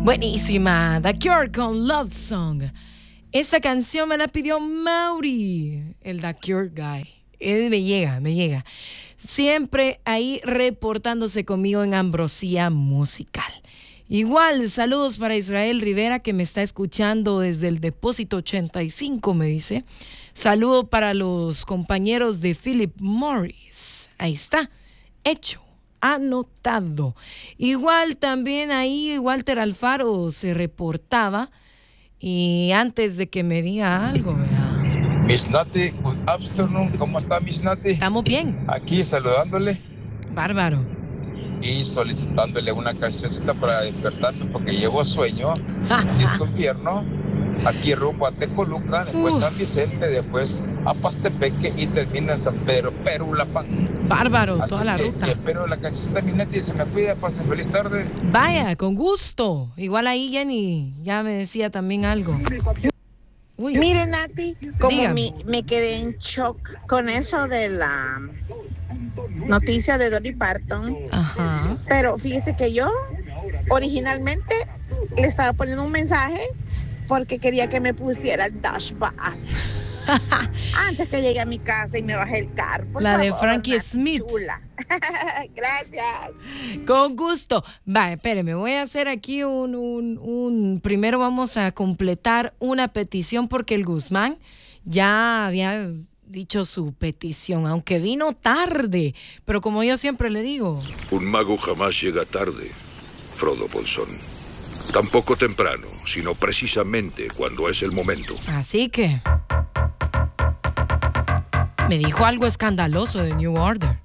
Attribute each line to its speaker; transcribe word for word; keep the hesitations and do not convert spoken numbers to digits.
Speaker 1: Buenísima, The Cure con Love Song. Esta canción me la pidió Mauri, el The Cure guy. Él me llega, me llega. Siempre ahí reportándose conmigo en Ambrosía Musical. Igual, saludos para Israel Rivera, que me está escuchando desde el Depósito ochenta y cinco, me dice. Saludo para los compañeros de Philip Morris. Ahí está, hecho, anotado. Igual también ahí Walter Alfaro se reportaba. Y antes de que me diga algo, ¿verdad?
Speaker 2: Miss Nati, good afternoon. ¿Cómo está Miss Nati?
Speaker 1: Estamos bien.
Speaker 2: Aquí saludándole.
Speaker 1: Bárbaro.
Speaker 2: Y solicitándole una cancioncita para despertarme porque llevo sueño. Disco Infierno. Aquí rumbo a Tecoluca, después uh. San Vicente, después a Pastepeque y termina en San Pedro, Perulapán.
Speaker 1: Bárbaro,
Speaker 2: así
Speaker 1: toda la
Speaker 2: que,
Speaker 1: ruta.
Speaker 2: Espero la cancioncita Miss Nati, se me cuida, pasen feliz tarde.
Speaker 1: Vaya, con gusto. Igual ahí Jenny ya me decía también algo.
Speaker 3: Uy. Mire, Nati, como mi, me quedé en shock con eso de la noticia de Dolly Parton.
Speaker 1: Ajá.
Speaker 3: Pero fíjese que yo originalmente le estaba poniendo un mensaje porque quería que me pusiera el Dash Bass antes que llegue a mi casa y me baje el carro. Por
Speaker 1: la
Speaker 3: favor,
Speaker 1: de Frankie
Speaker 3: Nati,
Speaker 1: Smith.
Speaker 3: Chula. Gracias.
Speaker 1: Con gusto. Va, espéreme, voy a hacer aquí un, un, un... Primero vamos a completar una petición porque el Guzmán ya había dicho su petición, aunque vino tarde. Pero como yo siempre le digo...
Speaker 4: Un mago jamás llega tarde, Frodo Bolsón. Tampoco temprano, sino precisamente cuando es el momento.
Speaker 1: Así que... me dijo algo escandaloso de New Order.